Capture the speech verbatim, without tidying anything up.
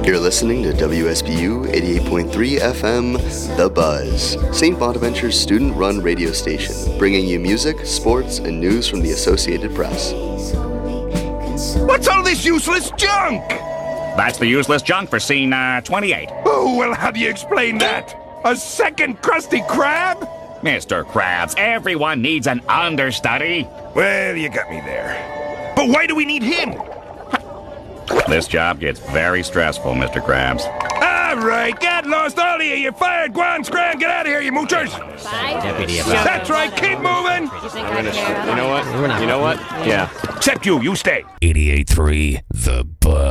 You're listening to W S B U eighty-eight point three F M, The Buzz, Saint Bonaventure's student-run radio station, bringing you music, sports, and news from the Associated Press. What's all this useless junk? That's the useless junk for scene uh, twenty-eight. Oh, well, how do you explain that? A second Krusty Krab? Mister Krabs, everyone needs an understudy. Well, you got me there. But why do we need him? This job gets very stressful, Mister Krabs. All right, get lost, all of you. You're fired. Go on, scram. Get out of here, you moochers. Deputy about. That's right. Keep moving. You know what? You know what? Yeah. Except you. You stay. eighty-eight point three The